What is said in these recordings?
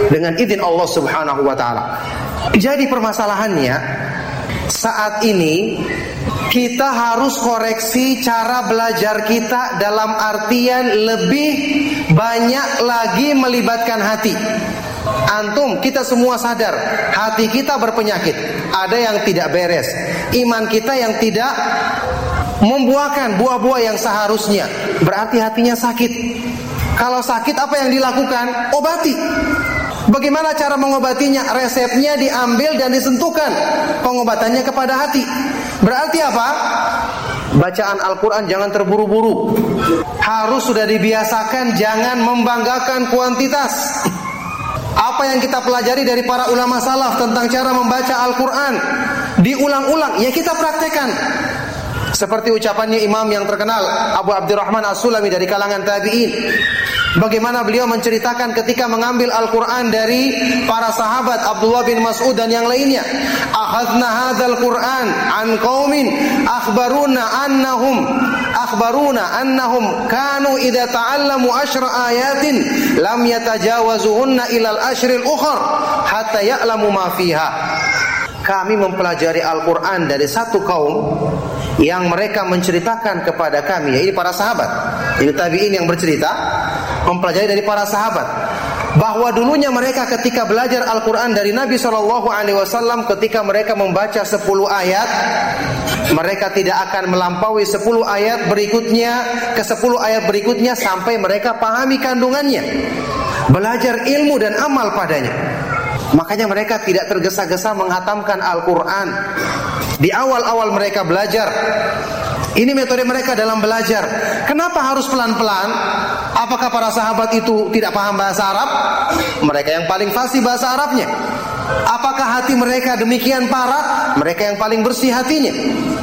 dengan izin Allah Subhanahu wa taala. Jadi permasalahannya saat ini kita harus koreksi cara belajar kita dalam artian lebih banyak lagi melibatkan hati. Antum, kita semua sadar hati kita berpenyakit, ada yang tidak beres, iman kita yang tidak membuahkan buah-buah yang seharusnya, berarti hatinya sakit. Kalau sakit apa yang dilakukan? Obati. Bagaimana cara mengobatinya? Resepnya diambil dan disentuhkan pengobatannya kepada hati. Berarti apa? Bacaan Al-Quran jangan terburu-buru, harus sudah dibiasakan, jangan membanggakan kuantitas. Apa yang kita pelajari dari para ulama salaf tentang cara membaca Al-Quran diulang-ulang, ya kita praktekkan. Seperti ucapannya imam yang terkenal Abu Abdurrahman As-Sulami dari kalangan tabi'in, bagaimana beliau menceritakan ketika mengambil Al-Quran dari para sahabat Abdullah bin Mas'ud dan yang lainnya. Akhadna hadzal Quran an qaumin akhbaruna annahum kanu idza ta'allamu asyra ayatin lam yatajawazuhunna ilal ashril ukhar hatta ya'lamu ma fiha. Kami mempelajari Al-Quran dari satu kaum yang mereka menceritakan kepada kami, yaitu para sahabat. Ini tabi'in yang bercerita, mempelajari dari para sahabat, bahwa dulunya mereka ketika belajar Al-Quran dari Nabi SAW, ketika mereka membaca 10 ayat, mereka tidak akan melampaui 10 ayat berikutnya ke 10 ayat berikutnya sampai mereka pahami kandungannya, belajar ilmu dan amal padanya. Makanya mereka tidak tergesa-gesa menghatamkan Al-Quran. Di awal-awal mereka belajar, ini metode mereka dalam belajar. Kenapa harus pelan-pelan? Apakah para sahabat itu tidak paham bahasa Arab? Mereka yang paling fasih bahasa Arabnya. Apakah hati mereka demikian parah? Mereka yang paling bersih hatinya.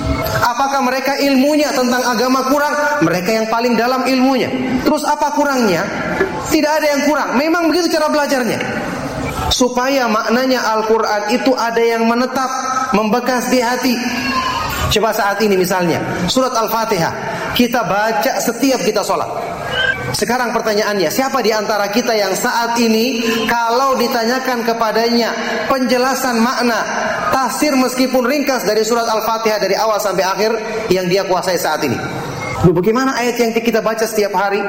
Apakah mereka ilmunya tentang agama kurang? Mereka yang paling dalam ilmunya. Terus apa kurangnya? Tidak ada yang kurang. Memang begitu cara belajarnya. Supaya maknanya Al-Quran itu ada yang menetap, membekas di hati. Coba saat ini misalnya surat Al-Fatihah kita baca setiap kita sholat. Sekarang pertanyaannya, siapa di antara kita yang saat ini kalau ditanyakan kepadanya penjelasan makna, tafsir meskipun ringkas dari surat Al-Fatihah dari awal sampai akhir yang dia kuasai saat ini? Bagaimana ayat yang kita baca setiap hari?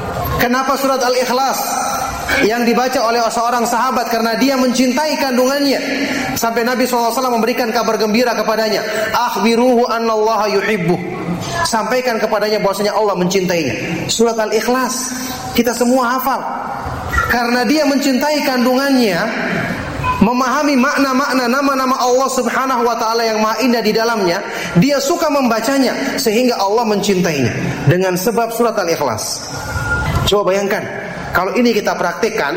Kenapa surat Al-Ikhlas yang dibaca oleh seorang sahabat karena dia mencintai kandungannya, sampai Nabi SAW memberikan kabar gembira kepadanya, akhbiruhu annallaha yuhibbuh, sampaikan kepadanya bahwasanya Allah mencintainya. Surat Al-Ikhlas kita semua hafal karena dia mencintai kandungannya, memahami makna-makna nama-nama Allah Subhanahu wa taala yang maha indah di dalamnya. Dia suka membacanya sehingga Allah mencintainya dengan sebab surat Al-Ikhlas. Coba bayangkan kalau ini kita praktikkan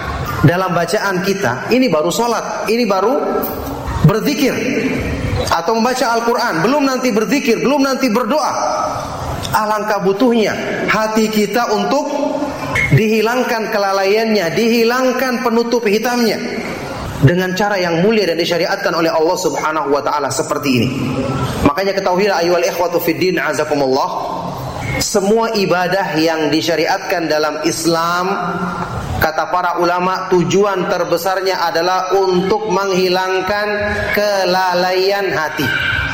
dalam bacaan kita, ini baru sholat, ini baru berzikir atau membaca Al-Quran, belum nanti berzikir, belum nanti berdoa. Alangkah butuhnya hati kita untuk dihilangkan kelalaiannya, dihilangkan penutup hitamnya dengan cara yang mulia dan disyariatkan oleh Allah Subhanahu wa taala seperti ini. Makanya ketahuilah ayyuhal ikhwatu fid din azakumullah, semua ibadah yang disyariatkan dalam Islam, kata para ulama, tujuan terbesarnya adalah untuk menghilangkan kelalaian hati.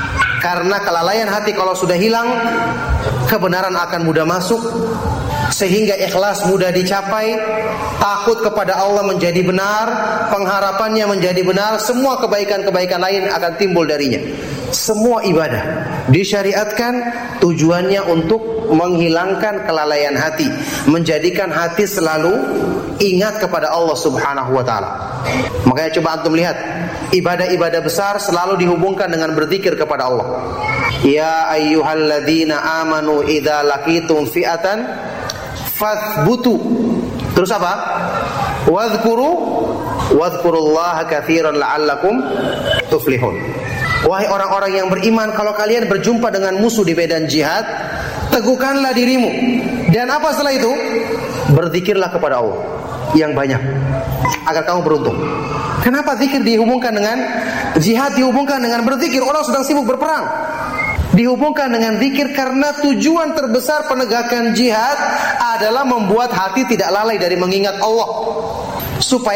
Karena kelalaian hati kalau sudah hilang, kebenaran akan mudah masuk, sehingga ikhlas mudah dicapai, takut kepada Allah menjadi benar, pengharapannya menjadi benar, semua kebaikan-kebaikan lain akan timbul darinya. Semua ibadah disyariatkan tujuannya untuk menghilangkan kelalaian hati, menjadikan hati selalu ingat kepada Allah Subhanahu wa taala. Makanya coba antum lihat, ibadah-ibadah besar selalu dihubungkan dengan berzikir kepada Allah. Ya ayyuhalladzina amanu idza laqitum fi'atan fathbutu. Terus apa? Wadhkurullaha katsiran la'allakum tuflihun. Wahai orang-orang yang beriman, kalau kalian berjumpa dengan musuh di medan jihad, teguhkanlah dirimu. Dan apa setelah itu? Berzikirlah kepada Allah yang banyak agar kamu beruntung. Kenapa zikir dihubungkan dengan jihad, dihubungkan dengan berzikir? Orang sedang sibuk berperang. Dihubungkan dengan zikir karena tujuan terbesar penegakan jihad adalah membuat hati tidak lalai dari mengingat Allah, supaya